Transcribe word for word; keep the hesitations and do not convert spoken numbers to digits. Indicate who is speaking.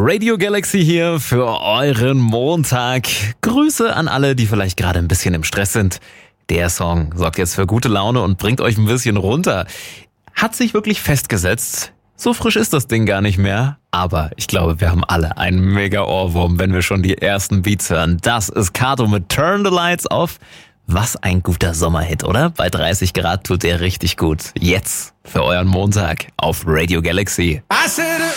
Speaker 1: Radio Galaxy hier für euren Montag. Grüße an alle, die vielleicht gerade ein bisschen im Stress sind. Der Song sorgt jetzt für gute Laune und bringt euch ein bisschen runter. Hat sich wirklich festgesetzt. So frisch ist das Ding gar nicht mehr. Aber ich glaube, wir haben alle einen mega Ohrwurm, wenn wir schon die ersten Beats hören. Das ist Kato mit Turn the Lights Off. Was ein guter Sommerhit, oder? Bei dreißig Grad tut der richtig gut. Jetzt für euren Montag auf Radio Galaxy.